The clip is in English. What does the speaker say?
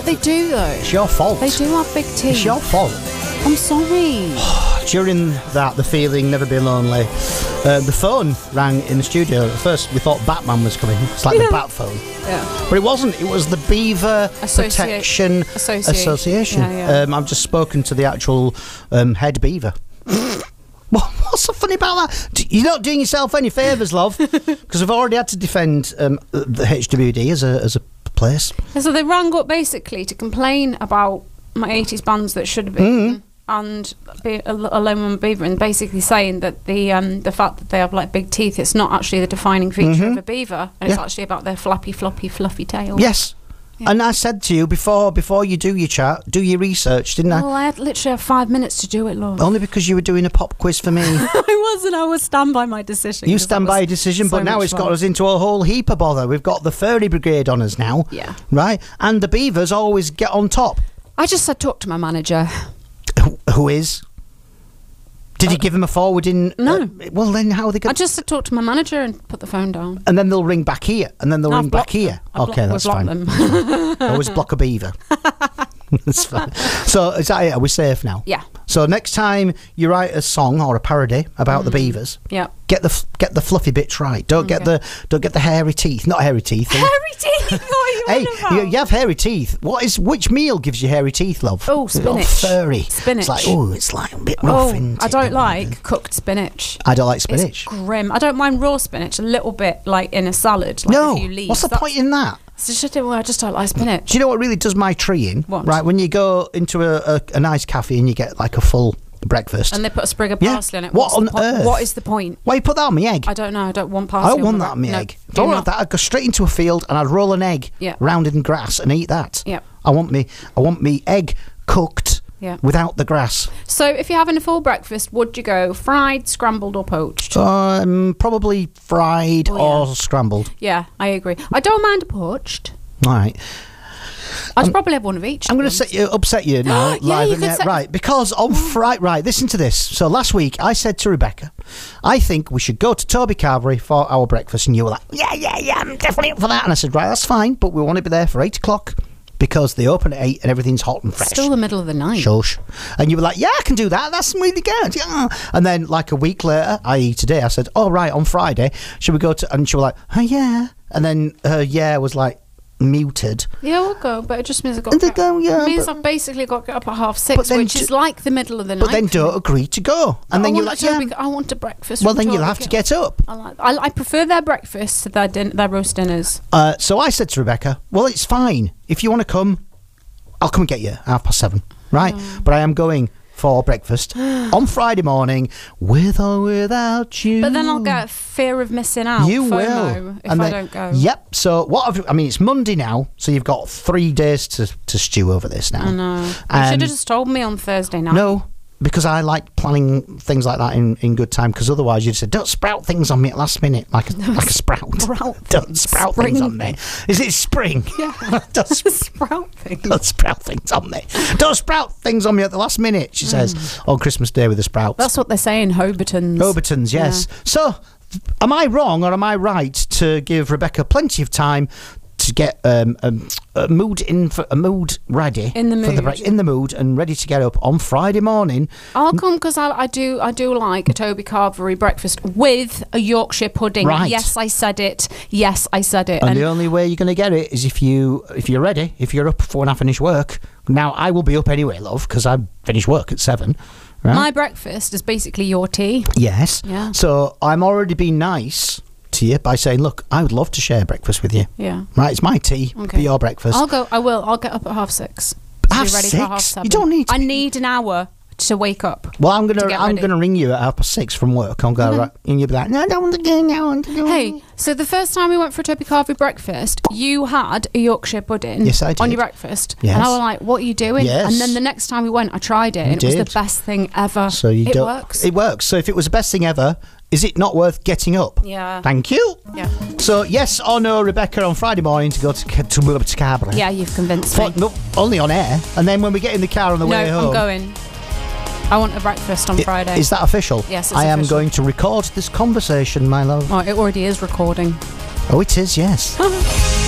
They do, though. It's your fault. They do have big teeth. It's your fault. I'm sorry. During that, the feeling, never be lonely, the phone rang in the studio. At first, we thought Batman was coming. It's like the Bat phone. Yeah. But it wasn't. It was the Beaver Protection Association. Yeah. I've just spoken to the actual head beaver. What's so funny about that? You're not doing yourself any favours, love, because I've already had to defend the HWD as a place. So they rang up basically to complain about my 80s bands that should have been, and Alone with Beaver, and basically saying that the fact that they have like big teeth, it's not actually the defining feature of a beaver, and it's actually about their flappy, floppy, fluffy tail. Yes. Yeah. And I said to you before you do your chat, do your research, didn't I? Well, I had literally 5 minutes to do it, love. Only because you were doing a pop quiz for me. I would stand by my decision. You stand by your decision, but now it's got us into a whole heap of bother. We've got the furry brigade on us now. Yeah. Right? And the beavers always get on top. I just said talk to my manager. Who is? Did you give him a forwarding? No. Well, then how are they going? I just said talk to my manager and put the phone down. And then they'll ring back here, and then they'll ring back here. Okay, that's fine. Always block a beaver. That's fine. So is that it? Are we safe now? Yeah. So next time you write a song or a parody about the beavers, get the fluffy bits right. Don't get the hairy teeth. Not hairy teeth. Hairy teeth. What are you on about? You have hairy teeth. Which meal gives you hairy teeth, love? Oh, spinach. Furry. Spinach. It's like a bit rough. I don't like cooked spinach. I don't like spinach. It's grim. I don't mind raw spinach a little bit, like in a salad. Like no. A few leaves. What's the point in that? I just don't like spinach. Do you know what really does my treeing? What? Right, when you go into a nice cafe and you get like a full breakfast. And they put a sprig of parsley on it. What on earth? What is the point? Why you put that on my egg? I don't know. I don't want parsley. I don't want that on my egg. I don't want that. I'd go straight into a field and I'd roll an egg rounded in grass and eat that. Yeah. I want me egg cooked without the grass. So if you're having a full breakfast, would you go fried, scrambled or poached? Probably fried or scrambled. Yeah, I agree. I don't mind a poached. All right. I'd probably have one of each. I'm going to upset you now, live and net, right? Because on Friday, right? Listen to this. So last week I said to Rebecca, I think we should go to Toby Carvery for our breakfast, and you were like, yeah, I'm definitely up for that. And I said, right, that's fine, but we want to be there for 8 o'clock because they open at 8 and everything's hot and fresh. Still the middle of the night. Shush. And you were like, yeah, I can do that. That's really good. Yeah. And then like a week later, i.e. today, I said, oh right, on Friday, should we go to? And she was like, oh yeah. And then her was like muted. Yeah, we'll go, but it just means I've I've basically got to get up at 6:30, which is like the middle of the night. But then don't agree to go, and then you're like, I want a breakfast. Well, then you'll have to get up. I prefer their breakfast to their roast dinners. So I said to Rebecca, well, it's fine if you want to come. I'll come and get you at 7:30, right? But I am going for breakfast on Friday morning, with or without you. But then I'll get fear of missing out. You FOMO will if I don't go. Yep. So it's Monday now, so you've got 3 days to stew over this now. I know. You should have just told me on Thursday night. No, because I like planning things like that in good time. Because otherwise, you'd say, "Don't sprout things on me at last minute, like a sprout. Don't sprout things on me. Is it spring? Yeah. Don't sprout things. Don't sprout things on me. Don't sprout things on me at the last minute." She says on Christmas Day with the sprouts. That's what they say in Hobartons. Hobartons, yes. Yeah. So, am I wrong or am I right to give Rebecca plenty of time to get a mood ready in the mood and ready to get up on Friday morning? I'll come because I do like a Toby Carvery breakfast with a Yorkshire pudding. Right. Yes, I said it. And the only way you're going to get it is if you're ready. If you're up before when I finish work. Now I will be up anyway, love, because I finish work at 7. Right? My breakfast is basically your tea. Yes. Yeah. So I'm already being nice to you by saying, look, I would love to share breakfast with you. Yeah. Right, it's my tea, be your breakfast. I'll get up at 6:30. Half ready 6? For 7:30. You don't need to. I need an hour to wake up. Well, I'm gonna ring you at 6:30 from work. I'll go right, and you'll be like, no, I don't want to go now. I want to go. Hey, so the first time we went for a Toby Carvery breakfast, you had a Yorkshire pudding. Yes, I did. On your breakfast. Yes. And I was like, what are you doing? Yes. And then the next time we went, I tried it, and it was the best thing ever. So it works. It works. So if it was the best thing ever, is it not worth getting up? Yeah. Thank you. Yeah. So yes or no, Rebecca, on Friday morning to go to Carvery? Yeah, you've convinced me. No, only on air. And then when we get in the car on the way home. No, I'm going. I want a breakfast on Friday. Is that official? Yes, it's I am official. going to record this conversation, my love. Oh, it already is recording. Oh, it is, yes.